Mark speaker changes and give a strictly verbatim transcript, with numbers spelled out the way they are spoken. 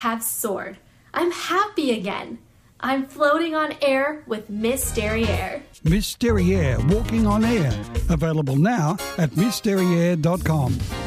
Speaker 1: have soared. I'm happy again. I'm floating on air with Miss Derriere.
Speaker 2: Miss Derriere, Walking on Air. Available now at miss derriere dot com.